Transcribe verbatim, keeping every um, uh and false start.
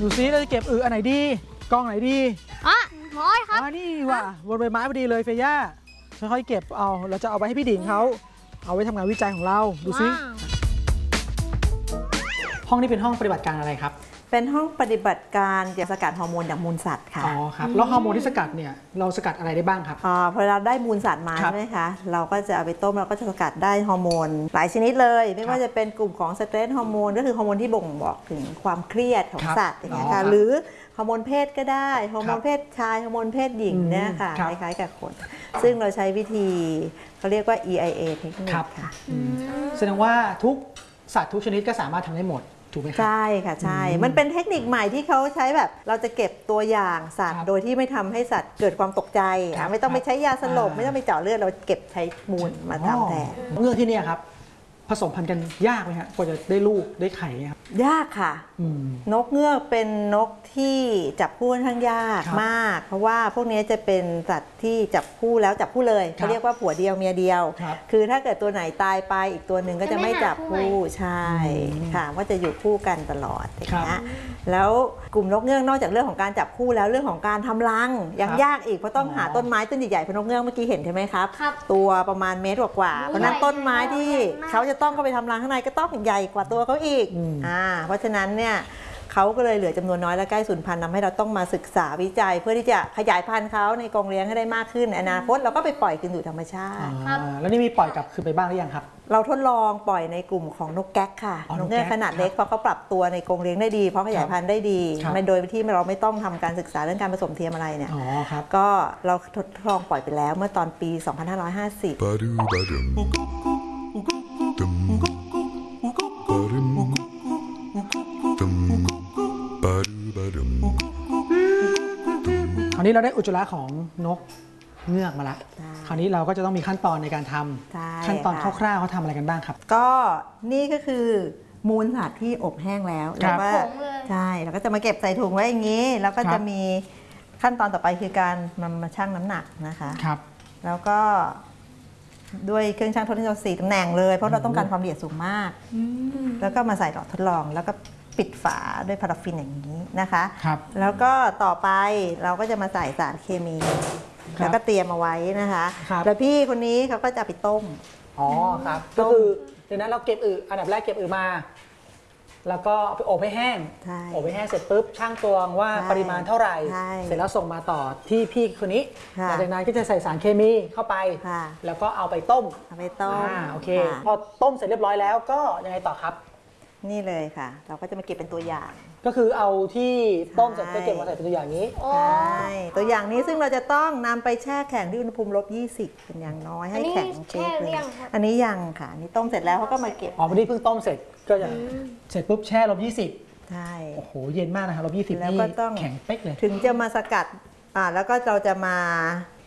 ดูซิเราจะเก็บอึอันไหนดีกองไหนดีอ่ะหมอยครับอ่านี่ว่ะบนใบไม้พอดีเลยเฟย่าค่อยๆเก็บเอาเราจะเอาไปให้พี่ดิ่งเขาเอาไว้ทำงานวิจัยของเราดูซิห้องนี้เป็นห้องปฏิบัติการอะไรครับเป็นห้องปฏิบัติการเกี่ยวกับสกัดฮอร์โมนจากมูลสัตว์ค่ะอ๋อครับแล้วฮอร์โมนที่สกัดเนี่ยเราสกัดอะไรได้บ้างครับอ่าพอเราได้มูลสัตว์มาใช่ไหมคะเราก็จะเอาไปต้มเราก็จะสกัดได้ฮอร์โมนหลายชนิดเลยไม่ว่าจะเป็นกลุ่มของสเตรสฮอร์โมนก็คือฮอร์โมนที่บ่งบอกถึงความเครียดของสัตว์อย่างเงี้ยค่ะหรือฮอร์โมนเพศก็ได้ฮอร์โมนเพศชายฮอร์โมนเพศหญิงเนี่ยค่ะคล้ายๆกับคนซึ่งเราใช้วิธีเขาเรียกว่า อี ไอ เอ เทคนิคค่ะแสดงว่าทุกสัตว์ทุกชนิดก็สามารถทำได้หมดถูกไหมครับใช่ค่ะใช่มันเป็นเทคนิคใหม่ที่เขาใช้แบบเราจะเก็บตัวอย่างสัตว์โดยที่ไม่ทำให้สัตว์เกิดความตกใจไม่ต้องไปใช้ยาสลบไม่ต้องไปเจาะเลือดเราเก็บใช้มูลมาทำแทนเรื่องที่นี่ครับผสมพันธุ์กันยากไหมครับกว่าจะได้ลูกได้ไข่ครับยากค่ะนกเงือกเป็นนกที่จับคู่ค่อนข้างยากมากเพราะว่าพวกนี้จะเป็นสัตว์ที่จับคู่แล้วจับคู่เลยเขาเรียกว่าผัวเดียวเมียเดียวคือถ้าเกิดตัวไหนตายไปอีกตัวหนึ่งก็จะไม่จับคู่ใช่ค่ะก็จะอยู่คู่กันตลอดอย่างเงี้ยแล้วกลุ่มนกเงือกนอกจากเรื่องของการจับคู่แล้วเรื่องของการทำรังยังยากอีกเพราะต้องหาต้นไม้ต้นใหญ่ๆเพราะนกเงือกเมื่อกี้เห็นใช่ไหมครับตัวประมาณเมตรกว่าเพราะนั้นต้นไม้ที่เขาจะต้องเข้าไปทำรังข้างในก็ต้องใหญ่กว่าตัวเขาอีกอ่าเพราะฉะนั้นเนี่ยเขาก็เลยเหลือจำนวนน้อยและใกล้สูญพันธุ์ทำให้เราต้องมาศึกษาวิจัยเพื่อที่จะขยายพันธุ์เขาในกรงเลี้ยงให้ได้มากขึ้นในอนาคตเราก็ไปปล่อยคืนสู่ธรรมชาติแล้วนี่มีปล่อยกลับคืนไปบ้างหรือยังครับเราทดลองปล่อยในกลุ่มของนกแก๊กค่ะนกเงือกขนาดเล็กเพราะเขาปรับตัวในกรงเลี้ยงได้ดีเพราะขยายพันธุ์ได้ดีโดยที่เราไม่ต้องทำการศึกษาเรื่องการผสมเทียมอะไรเนี่ยก็เราทดลองปล่อยไปแล้วเมื่อตอนปีสองพันห้าร้อยห้าสิบคราวนี้เราได้อุจจาระของนกเงือกมาแล้วคราวนี้เราก็จะต้องมีขั้นตอนในการทำขั้นตอนคร่าวๆเขาทำอะไรกันบ้างครับก็นี่ก็คือมูลสัตว์ที่อบแห้งแล้วแล้วก็ใช่เราก็จะมาเก็บใส่ถุงไว้อย่างนี้แล้วก็จะมีขั้นตอนต่อไปคือการนำมาชั่งน้ำหนักนะคะครับแล้วก็ด้วยเครื่องชั่งทดลองสี่ตำแหน่งเลยเพราะเราต้องการความละเอียดสูงมากแล้วก็มาใส่หลอดทดลองแล้วก็ปิดฝาด้วยพาราฟินอย่างนี้นะคะแล้วก็ต่อไปเราก็จะมาใส่สารเคมีแล้วก็เตรียมเอาไว้นะคะแล้วพี่คนนี้เขาก็จะไปต้มอ๋อครับก็คือเดี๋ยวนั้นเราเก็บอึอันดับแรกเก็บอึมาแล้วก็ไปอบให้แห้งอบให้แห้งเสร็จปุ๊บช่างตวงว่าปริมาณเท่าไหร่เสร็จแล้วส่งมาต่อที่พี่คนนี้หลังจากนั้นก็จะใส่สารเคมีเข้าไปแล้วก็เอาไปต้มเอาไปต้มโอเคพอต้มเสร็จเรียบร้อยแล้วก็ยังไงต่อครับนี่เลยค่ะเราก็จะมาเก็บเป็นตัวอย่างก็คือเอาที่ต้มเสร็จก็เก็บมาใส่เป็นตัวอย่างนี้ใช่ตัวอย่างนี้ซึ่งเราจะต้องนำไปแช่แข็งที่อุณหภูมิลบยี่สิบเป็นอย่างน้อยให้แข็งแช่เรียงอันนี้ยังค่ะนี่ต้มเสร็จแล้วเขาก็มาเก็บอ๋อวันนี้เพิ่งต้มเสร็จก็จะเสร็จปุ๊บแช่ลบยี่สิบใช่โอ้โหเย็นมากนะครับลบยี่สิบแล้วก็ต้องแข็งเป๊กเลยถึงจะมาสกัดอ่าแล้วก็เราจะมา